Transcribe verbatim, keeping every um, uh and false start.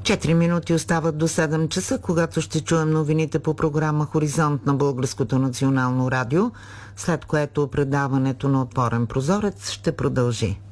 Четири минути остават до седем часа, когато ще чуем новините по програма Хоризонт на Българското национално радио, след което предаването на Отворен прозорец ще продължи.